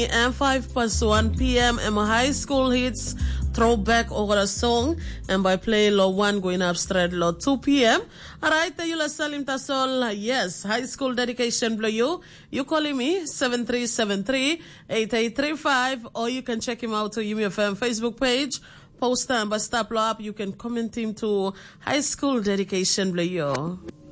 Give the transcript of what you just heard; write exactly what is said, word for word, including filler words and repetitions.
me and five past one p.m. and my high school hits throwback over a song and by play law one going up straight law two p.m. Alright, you la salim tasol. Yes, high school dedication blow you. You calling me seven three seven three eight eight three five or you can check him out to U M F M Facebook page. Post time, but stop up. You can comment him to high school dedication blow you.